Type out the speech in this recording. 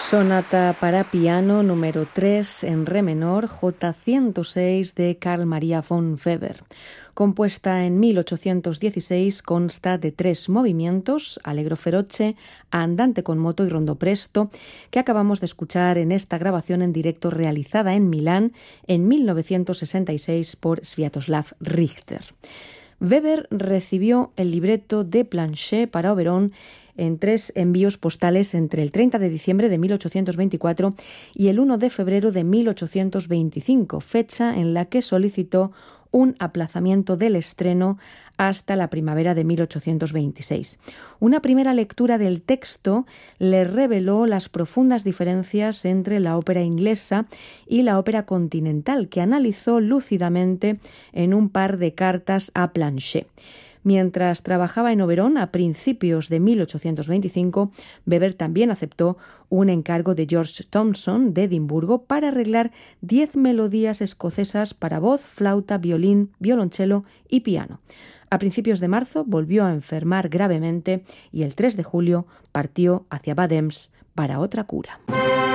Sonata para piano número 3 en re menor, J106 de Carl Maria von Weber. Compuesta en 1816, consta de 3 movimientos, allegro feroce, andante con moto y rondo presto, que acabamos de escuchar en esta grabación en directo realizada en Milán en 1966 por Sviatoslav Richter. Weber recibió el libreto de Planchet para Oberon en 3 envíos postales entre el 30 de diciembre de 1824 y el 1 de febrero de 1825, fecha en la que solicitó un aplazamiento del estreno hasta la primavera de 1826. Una primera lectura del texto le reveló las profundas diferencias entre la ópera inglesa y la ópera continental, que analizó lúcidamente en un par de cartas a Planchet. Mientras trabajaba en Oberon a principios de 1825, Weber también aceptó un encargo de George Thomson de Edimburgo para arreglar 10 melodías escocesas para voz, flauta, violín, violonchelo y piano. A principios de marzo volvió a enfermar gravemente y el 3 de julio partió hacia Bad Ems para otra cura.